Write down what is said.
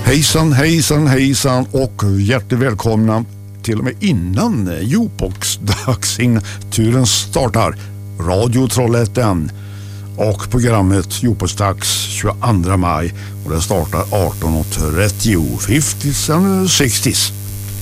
Hejsan, hejsan, hejsan och hjärtligt välkomna till och med innan Jobox-dagssignaturen startar. Radio Trollhättan och programmet Jobox-dags 22 maj och det startar 18.30, 50s and 60s.